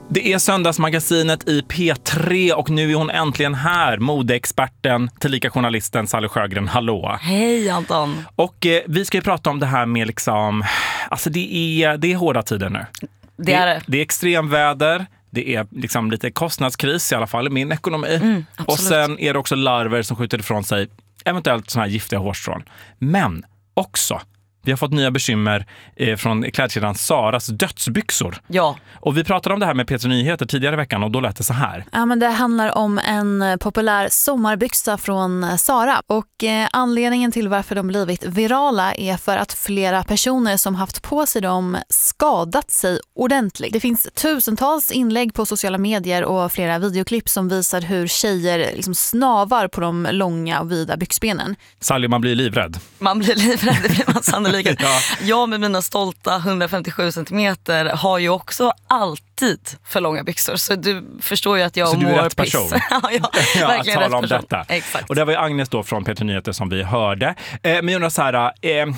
Det är söndagsmagasinet i P3 och nu är hon äntligen här. Modeexperten, tillika journalisten Sally Sjögren. Hallå. Hej Anton. Och vi ska ju prata om det här med liksom, alltså det är hårda tider nu. Det är det. Det är extremväder. Det är liksom lite kostnadskris, i alla fall i min ekonomi. Och sen är det också larver som skjuter ifrån sig eventuellt såna här giftiga hårstrån. Men också, vi har fått nya bekymmer från klädkedjan Zaras dödsbyxor. Ja. Och vi pratade om det här med P3 Nyheter tidigare i veckan och då lät det så här. Ja, men det handlar om en populär sommarbyxa från Zara. Och anledningen till varför de blivit virala är för att flera personer som haft på sig dem skadat sig ordentligt. Det finns tusentals inlägg på sociala medier och flera videoklipp som visar hur tjejer liksom snavar på de långa och vida byxbenen. Sally, man blir livrädd. Man blir livrädd, det blir man sannolikt. Ja. Jag med mina stolta 157 centimeter har ju också alltid för långa byxor. Så du förstår ju att jag så mår du är rätt piss. person. ja, verkligen att tala rätt om person. detta. Exakt. Och det var ju Agnes då från P3 Nyheter som vi hörde. Men jag undrar så här,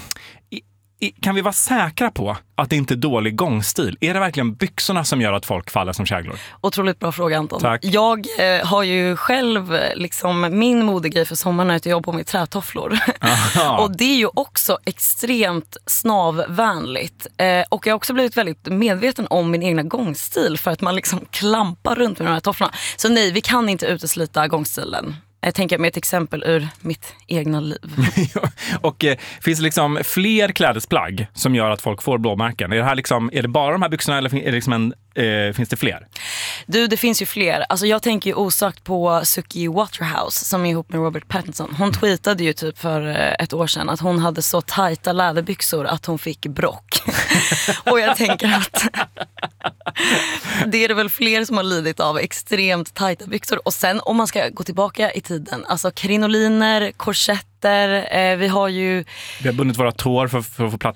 kan vi vara säkra på att det inte är dålig gångstil? Är det verkligen byxorna som gör att folk faller som käglor? Otroligt bra fråga, Anton. Tack. Jag har ju själv liksom, min modegrej för sommaren är att jag jobbar med trätofflor. Och det är ju också extremt snavvänligt. Och jag har också blivit väldigt medveten om min egna gångstil för att man liksom klampar runt med de här tofflorna. Så nej, vi kan inte uteslita gångstilen. Jag tänker med ett exempel ur mitt egna liv. Och finns det liksom fler klädesplagg som gör att folk får blåmärken? Är det bara de här byxorna eller är det liksom finns det fler? Du, det finns ju fler. Alltså jag tänker ju osökt på Suki Waterhouse som är ihop med Robert Pattinson. Hon tweetade ju typ för ett år sedan att hon hade så tajta läderbyxor att hon fick brock. Och jag tänker att det är det väl fler som har lidit av extremt tajta byxor. Och sen om man ska gå tillbaka i tiden, alltså krinoliner, korsetter, vi har bundit våra tår för att få plats